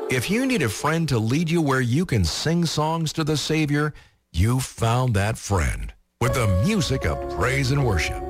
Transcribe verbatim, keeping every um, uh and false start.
If you need a friend to lead you where you can sing songs to the Savior, you found that friend with the music of praise and worship.